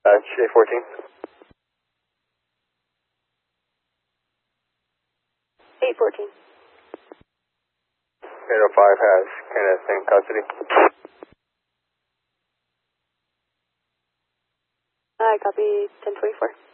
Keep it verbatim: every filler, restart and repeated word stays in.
J fourteen. eight fourteen. eight oh five has Kenneth in custody. I copy ten twenty-four.